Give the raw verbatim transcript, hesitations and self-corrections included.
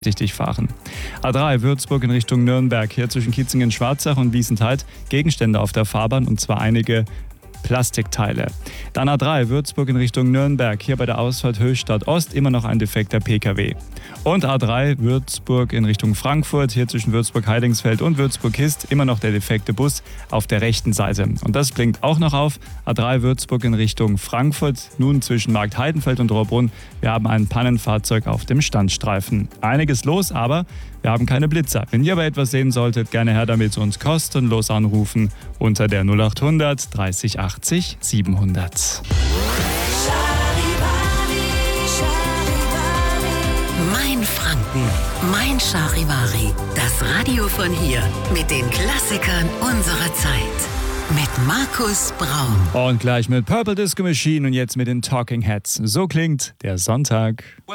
vorsichtig fahren. A drei Würzburg in Richtung Nürnberg, hier zwischen Kietzingen-Schwarzach und Wiesentheid Gegenstände auf der Fahrbahn und zwar einige Plastikteile. Dann A drei Würzburg in Richtung Nürnberg, hier bei der Ausfahrt Höchstadt Ost immer noch ein defekter P K W. Und A drei Würzburg in Richtung Frankfurt, hier zwischen Würzburg-Heidingsfeld und Würzburg-Hist immer noch der defekte Bus auf der rechten Seite. Und das blinkt auch noch auf. A drei Würzburg in Richtung Frankfurt, nun zwischen Markt-Heidenfeld und Rohrbrunn. Wir haben ein Pannenfahrzeug auf dem Standstreifen. Einiges los, aber wir haben keine Blitzer. Wenn ihr aber etwas sehen solltet, gerne her damit uns kostenlos anrufen unter der null acht hundert dreißig achtzig siebenhundert. Mein Franken, mein Charivari. Das Radio von hier mit den Klassikern unserer Zeit. Mit Markus Braun. Und gleich mit Purple Disco Machine und jetzt mit den Talking Heads. So klingt der Sonntag.